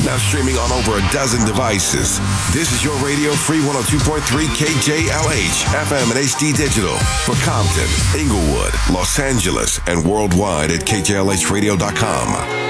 Now streaming on over a dozen devices. This is your Radio Free 102.3 KJLH, FM and HD Digital for Compton, Inglewood, Los Angeles, and worldwide at KJLHradio.com.